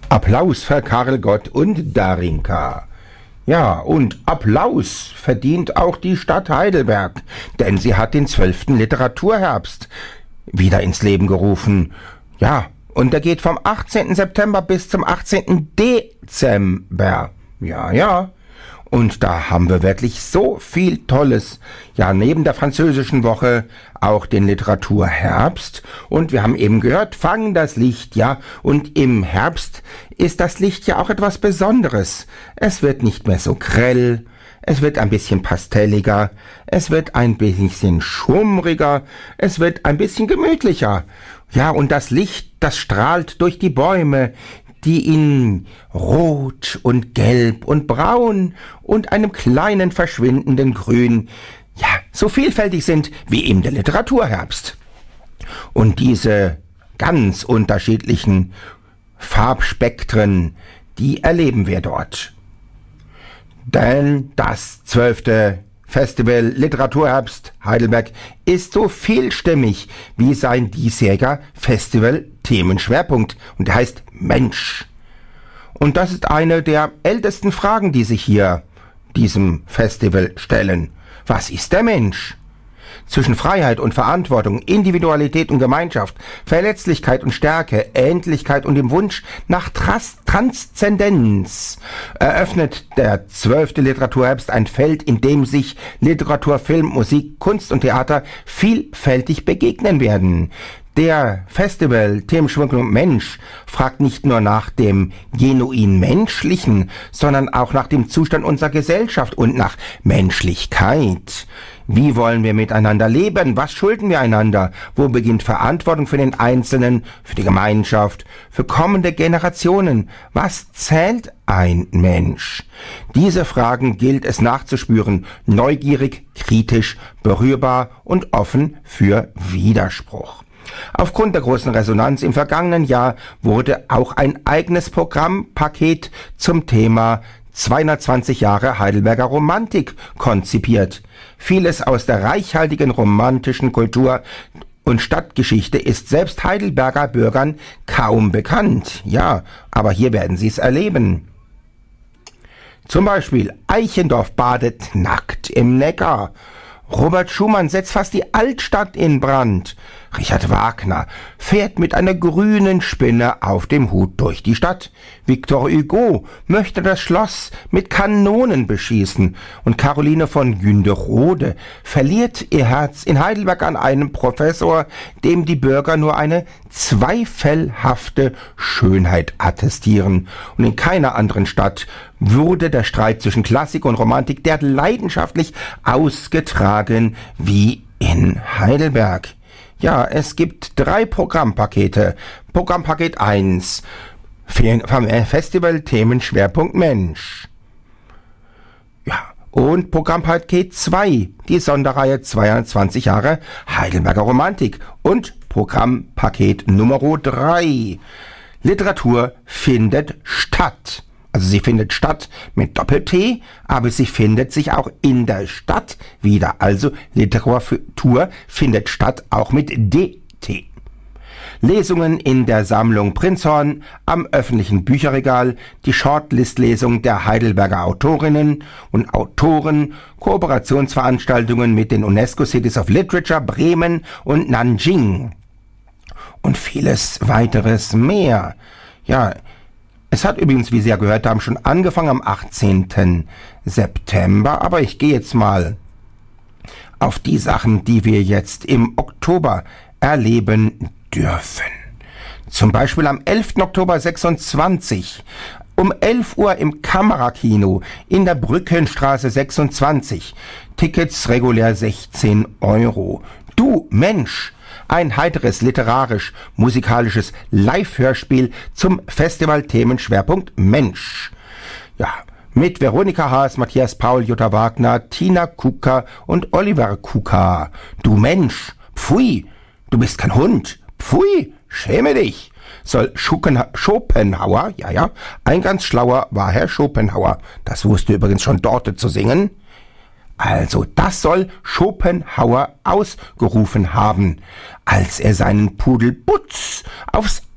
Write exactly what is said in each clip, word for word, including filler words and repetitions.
Applaus für Karel Gott und Darinka. Ja, und Applaus verdient auch die Stadt Heidelberg, denn sie hat den zwölften Literaturherbst wieder ins Leben gerufen. Ja, und der geht vom achtzehnten September bis zum achtzehnten Dezember. Ja, ja. Und da haben wir wirklich so viel Tolles. Ja, neben der französischen Woche auch den Literaturherbst. Und wir haben eben gehört, Fang das Licht, ja. Und im Herbst ist das Licht ja auch etwas Besonderes. Es wird nicht mehr so grell. Es wird ein bisschen pastelliger. Es wird ein bisschen schummriger. Es wird ein bisschen gemütlicher. Ja, und das Licht, das strahlt durch die Bäume, die in Rot und Gelb und Braun und einem kleinen verschwindenden Grün, ja, so vielfältig sind wie eben der Literaturherbst. Und diese ganz unterschiedlichen Farbspektren, die erleben wir dort. Denn das zwölfte Festival Literaturherbst Heidelberg ist so vielstimmig wie sein diesjähriger Festival-Themenschwerpunkt und der heißt Mensch. Und das ist eine der ältesten Fragen, die sich hier diesem Festival stellen. Was ist der Mensch? Zwischen Freiheit und Verantwortung, Individualität und Gemeinschaft, Verletzlichkeit und Stärke, Endlichkeit und dem Wunsch nach Trans- Transzendenz eröffnet der zwölfte Literaturherbst ein Feld, in dem sich Literatur, Film, Musik, Kunst und Theater vielfältig begegnen werden. Der Festival-Themenschwerpunkt Mensch fragt nicht nur nach dem genuin Menschlichen, sondern auch nach dem Zustand unserer Gesellschaft und nach Menschlichkeit. Wie wollen wir miteinander leben? Was schulden wir einander? Wo beginnt Verantwortung für den Einzelnen, für die Gemeinschaft, für kommende Generationen? Was zählt ein Mensch? Diese Fragen gilt es nachzuspüren, neugierig, kritisch, berührbar und offen für Widerspruch. Aufgrund der großen Resonanz im vergangenen Jahr wurde auch ein eigenes Programmpaket zum Thema zweihundertzwanzig Jahre Heidelberger Romantik konzipiert. Vieles aus der reichhaltigen romantischen Kultur und Stadtgeschichte ist selbst Heidelberger Bürgern kaum bekannt. Ja, aber hier werden sie es erleben. Zum Beispiel Eichendorff badet nackt im Neckar. Robert Schumann setzt fast die Altstadt in Brand. Richard Wagner fährt mit einer grünen Spinne auf dem Hut durch die Stadt. Victor Hugo möchte das Schloss mit Kanonen beschießen. Und Caroline von Günderode verliert ihr Herz in Heidelberg an einem Professor, dem die Bürger nur eine zweifelhafte Schönheit attestieren. Und in keiner anderen Stadt wurde der Streit zwischen Klassik und Romantik derart leidenschaftlich ausgetragen wie in Heidelberg. Ja, es gibt drei Programmpakete. Programmpaket eins, Festival Themenschwerpunkt Mensch. Ja, und Programmpaket zwei, die Sonderreihe zweihundertzwanzig Jahre Heidelberger Romantik. Und Programmpaket Nummer drei, Literatur findet statt. Also sie findet statt mit Doppel-T, aber sie findet sich auch in der Stadt wieder. Also Literatur findet statt auch mit D T. Lesungen in der Sammlung Prinzhorn, am öffentlichen Bücherregal, die Shortlist-Lesung der Heidelberger Autorinnen und Autoren, Kooperationsveranstaltungen mit den UNESCO Cities of Literature, Bremen und Nanjing und vieles weiteres mehr. Ja, es hat übrigens, wie Sie ja gehört haben, schon angefangen am achtzehnten September, aber ich gehe jetzt mal auf die Sachen, die wir jetzt im Oktober erleben dürfen. Zum Beispiel am elften Oktober sechsundzwanzig um elf Uhr im Kamerakino in der Brückenstraße sechsundzwanzig. Tickets regulär sechzehn Euro. Du Mensch! Ein heiteres literarisch-musikalisches Live-Hörspiel zum Festival-Themenschwerpunkt Mensch. Ja, mit Veronika Haas, Matthias Paul, Jutta Wagner, Tina Kuka und Oliver Kuka. Du Mensch, pfui, du bist kein Hund, pfui, schäme dich. Soll Schopenhauer, ja, ja, ein ganz schlauer war Herr Schopenhauer, das wusste übrigens schon dort zu singen. Also das soll Schopenhauer ausgerufen haben, als er seinen Pudel Butz aufs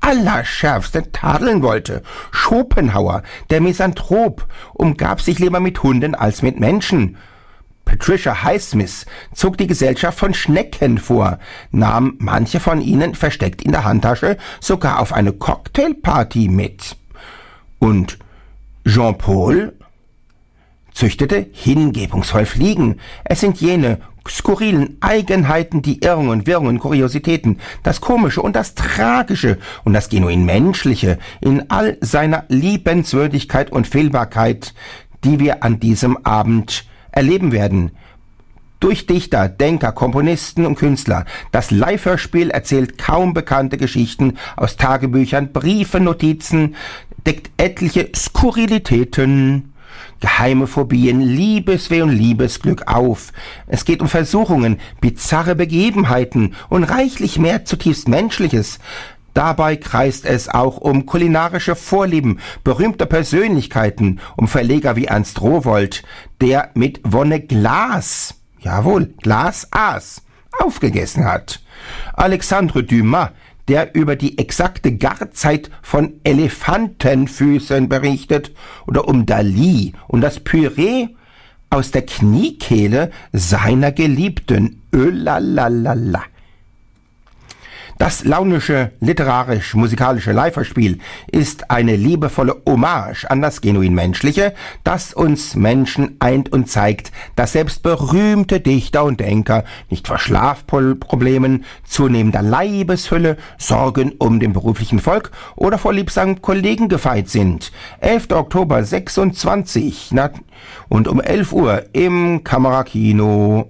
Allerschärfste tadeln wollte. Schopenhauer, der Misanthrop, umgab sich lieber mit Hunden als mit Menschen. Patricia Highsmith zog die Gesellschaft von Schnecken vor, nahm manche von ihnen versteckt in der Handtasche sogar auf eine Cocktailparty mit. Und Jean-Paul züchtete hingebungsvoll Fliegen. Es sind jene skurrilen Eigenheiten, die Irrungen, Wirrungen, Kuriositäten, das Komische und das Tragische und das genuin Menschliche in all seiner Liebenswürdigkeit und Fehlbarkeit, die wir an diesem Abend erleben werden. Durch Dichter, Denker, Komponisten und Künstler. Das Live-Hörspiel erzählt kaum bekannte Geschichten aus Tagebüchern, Briefen, Notizen, deckt etliche Skurrilitäten, geheime Phobien, Liebesweh und Liebesglück auf. Es geht um Versuchungen, bizarre Begebenheiten und reichlich mehr zutiefst Menschliches. Dabei kreist es auch um kulinarische Vorlieben berühmter Persönlichkeiten, um Verleger wie Ernst Rowohlt, der mit Wonne Glas, jawohl, Glas aß, aufgegessen hat. Alexandre Dumas, der über die exakte Garzeit von Elefantenfüßen berichtet, oder um Dali und das Püree aus der Kniekehle seiner Geliebten. Ölalalala. Das launische, literarisch-musikalische Live-Hörspiel ist eine liebevolle Hommage an das genuin Menschliche, das uns Menschen eint und zeigt, dass selbst berühmte Dichter und Denker nicht vor Schlafproblemen, zunehmender Leibeshülle, Sorgen um den beruflichen Volk oder vor liebsamen Kollegen gefeit sind. elfter Oktober sechsundzwanzig na, und um elf Uhr im Kamerakino.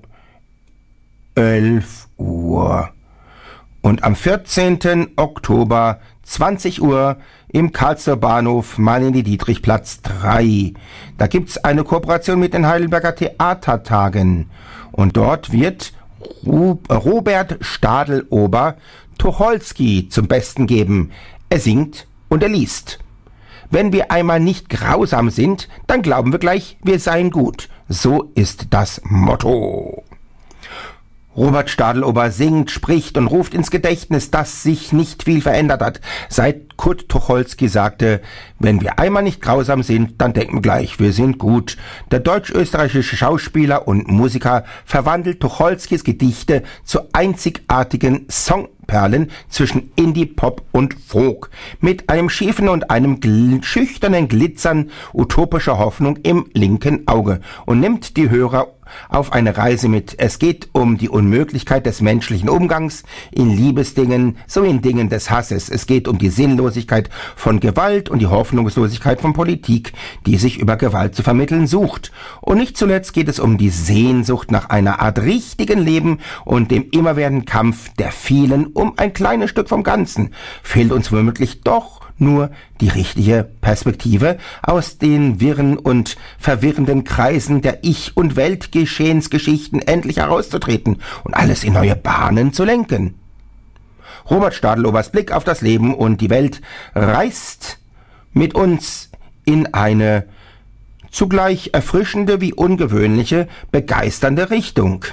elf Uhr. Und am vierzehnten Oktober zwanzig Uhr im Karlsruher Bahnhof Marlene-Dietrich-Platz drei. Da gibt's eine Kooperation mit den Heidelberger Theatertagen. Und dort wird Robert Stadelober Tucholsky zum Besten geben. Er singt und er liest. Wenn wir einmal nicht grausam sind, dann glauben wir gleich, wir seien gut. So ist das Motto. Robert Stadelober singt, spricht und ruft ins Gedächtnis, dass sich nicht viel verändert hat, seit Kurt Tucholsky sagte, wenn wir einmal nicht grausam sind, dann denken wir gleich, wir sind gut. Der deutsch-österreichische Schauspieler und Musiker verwandelt Tucholskys Gedichte zu einzigartigen Songperlen zwischen Indie, Pop und Folk, mit einem schiefen und einem gl- schüchternen Glitzern utopischer Hoffnung im linken Auge und nimmt die Hörer auf eine Reise mit. Es geht um die Unmöglichkeit des menschlichen Umgangs in Liebesdingen sowie in Dingen des Hasses. Es geht um die Sinnlosigkeit von Gewalt und die Hoffnungslosigkeit von Politik, die sich über Gewalt zu vermitteln sucht. Und nicht zuletzt geht es um die Sehnsucht nach einer Art richtigen Leben und dem immerwährenden Kampf der vielen um ein kleines Stück vom Ganzen. Fehlt uns womöglich doch nur die richtige Perspektive, aus den wirren und verwirrenden Kreisen der Ich- und Weltgeschehensgeschichten endlich herauszutreten und alles in neue Bahnen zu lenken. Robert Stadelobers Blick auf das Leben und die Welt reißt mit uns in eine zugleich erfrischende wie ungewöhnliche, begeisternde Richtung.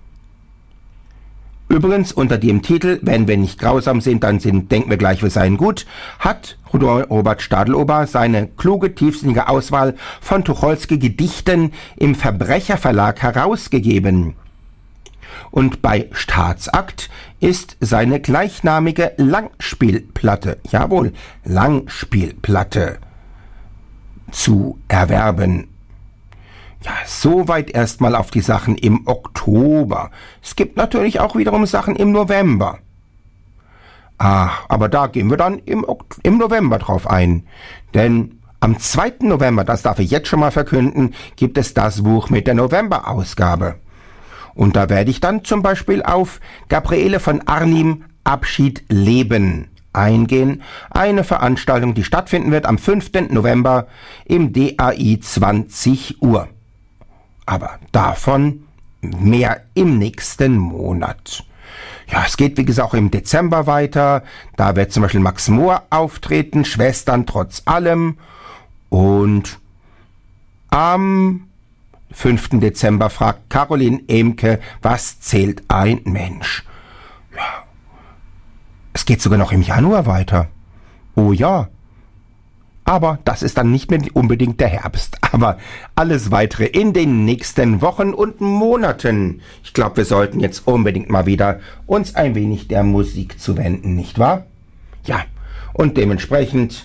Übrigens unter dem Titel »Wenn wir nicht grausam sind, dann sind, denken wir gleich, wir seien gut« hat Robert Stadelober seine kluge, tiefsinnige Auswahl von Tucholsky-Gedichten im Verbrecherverlag herausgegeben. Und bei Staatsakt ist seine gleichnamige Langspielplatte, jawohl, Langspielplatte, zu erwerben. Ja, soweit erstmal auf die Sachen im Oktober. Es gibt natürlich auch wiederum Sachen im November. Ah, aber da gehen wir dann im, Ok- im November drauf ein. Denn am zweiten November, das darf ich jetzt schon mal verkünden, gibt es das Buch mit der Novemberausgabe. Und da werde ich dann zum Beispiel auf Gabriele von Arnim Abschied leben eingehen. Eine Veranstaltung, die stattfinden wird am fünften November im D A I zwanzig Uhr. Aber davon mehr im nächsten Monat. Ja, es geht wie gesagt auch im Dezember weiter. Da wird zum Beispiel Max Mohr auftreten, Schwestern trotz allem. Und am fünften Dezember fragt Caroline Emke, was zählt ein Mensch? Ja, es geht sogar noch im Januar weiter. Oh ja. Aber das ist dann nicht mehr unbedingt der Herbst. Aber alles Weitere in den nächsten Wochen und Monaten. Ich glaube, wir sollten jetzt unbedingt mal wieder uns ein wenig der Musik zuwenden, nicht wahr? Ja, und dementsprechend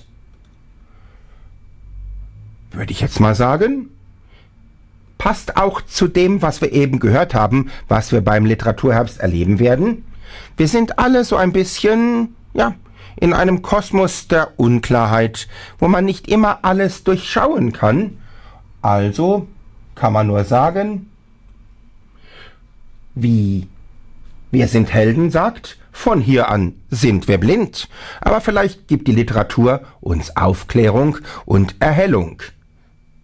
würde ich jetzt mal sagen, passt auch zu dem, was wir eben gehört haben, was wir beim Literaturherbst erleben werden. Wir sind alle so ein bisschen, ja, in einem Kosmos der Unklarheit, wo man nicht immer alles durchschauen kann. Also kann man nur sagen, wie Wir sind Helden sagt, von hier an sind wir blind. Aber vielleicht gibt die Literatur uns Aufklärung und Erhellung.